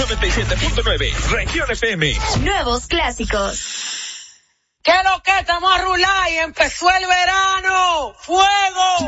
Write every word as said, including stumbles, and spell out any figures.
noventa y siete punto nueve, Región F M. Nuevos clásicos. ¿Qué lo que estamos a rular y empezó el verano? ¡Fuego!